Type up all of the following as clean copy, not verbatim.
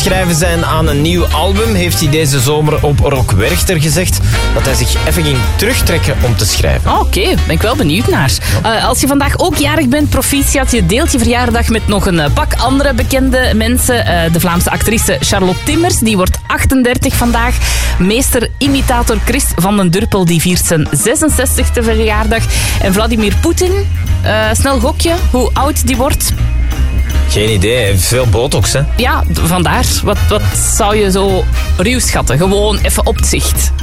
schrijven zijn aan een nieuw album, heeft hij deze zomer op Rock Werchter gezegd dat hij zich even ging terugtrekken om te schrijven. Oké, ben ik wel benieuwd naar. Als je vandaag ook jarig bent, proficiat, je deelt je verjaardag met nog een pak andere bekende mensen. De Vlaamse actrice Charlotte Timmers, die wordt 38 vandaag. Meester-imitator Chris van den Durpel, die viert zijn 66e verjaardag. En Vladimir Poetin, snel gokje, hoe oud die wordt. Geen idee, hij heeft veel botox, hè? Ja, vandaar. Wat zou je zo ruw schatten? Gewoon even op het zicht.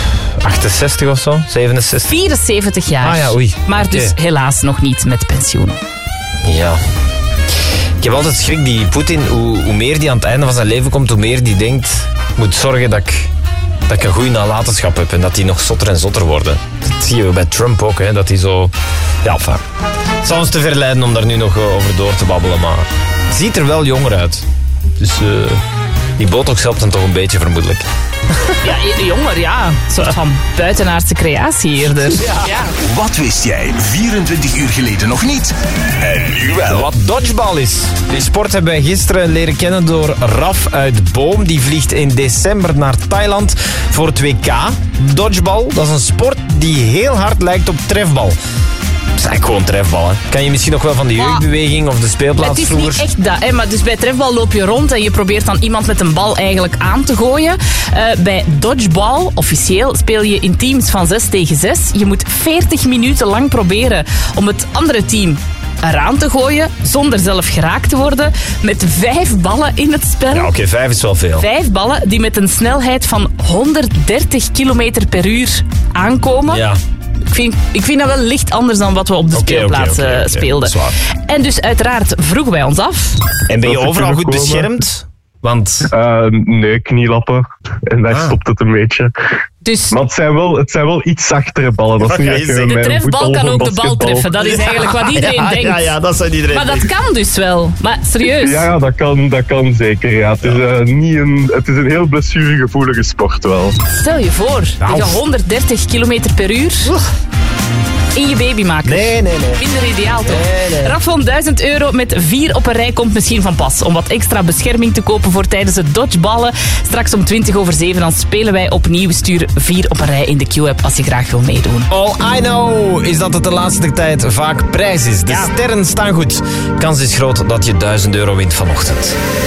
68 of zo? 67? 74 jaar. Ah ja, oei. Maar dus helaas nog niet met pensioen. Ja. Ik heb altijd schrik, die Poetin, hoe meer die aan het einde van zijn leven komt, hoe meer die denkt, ik moet zorgen dat ik een goede nalatenschap heb en dat die nog zotter en zotter worden. Dat zie je bij Trump ook, hè, dat hij zo... Ja, enfin. Het zou ons te verleiden om daar nu nog over door te babbelen, maar het ziet er wel jonger uit. Dus die botox helpt hem toch een beetje, vermoedelijk. Ja, jonger, ja. Een soort van buitenaardse creatie eerder. Ja. Wat wist jij 24 uur geleden nog niet? En nu wel. Wat dodgeball is. Die sport hebben wij gisteren leren kennen door Raf uit Boom. Die vliegt in december naar Thailand voor het WK. Dodgeball, dat is een sport die heel hard lijkt op trefbal. Het is eigenlijk gewoon trefbal, hè. Kan je misschien nog wel van de jeugdbeweging of de speelplaats vroeger... Het is niet echt dat, hè, maar dus bij trefbal loop je rond en je probeert dan iemand met een bal eigenlijk aan te gooien. Bij dodgeball, officieel, speel je in teams van 6 tegen 6. Je moet 40 minuten lang proberen om het andere team eraan te gooien, zonder zelf geraakt te worden, met 5 ballen in het spel. Ja, oké, 5 is wel veel. 5 ballen die met een snelheid van 130 km per uur aankomen. Ja. Ik vind dat wel licht anders dan wat we op de speelplaats speelden. En dus uiteraard vroegen wij ons af. En ben je overal goed beschermd? Want... nee, knielappen. En daar stopt het een beetje. Dus... Maar het zijn wel iets zachtere ballen. Dat is niet echt de trefbal kan ook de bal treffen. Dat is eigenlijk wat iedereen denkt. Ja, dat zou iedereen maar dat kan dus wel. Maar serieus. Ja, dat kan zeker. Ja. Het is een heel blessuregevoelige sport wel. Stel je voor, dat je 130 km per uur... in je babymaker. Nee. Minder ideaal toch? Nee. Raf van €1000 met 4 op een rij komt misschien van pas. Om wat extra bescherming te kopen voor tijdens het dodgeballen. Straks om 7:20 dan spelen wij opnieuw. Stuur 4 op een rij in de Q-app als je graag wil meedoen. All I know is dat het de laatste tijd vaak prijs is. De sterren staan goed. Kans is groot dat je €1000 wint vanochtend.